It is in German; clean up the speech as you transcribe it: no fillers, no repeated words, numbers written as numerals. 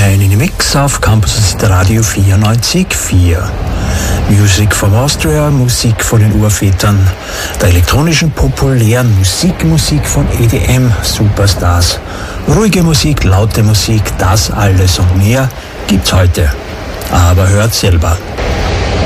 Einen Mix auf Campus Radio 94.4. Music from Austria, Musik von den Urvätern der elektronischen populären Musik von EDM Superstars. Ruhige Musik, laute Musik, das alles und mehr gibt's heute. Aber hört selber.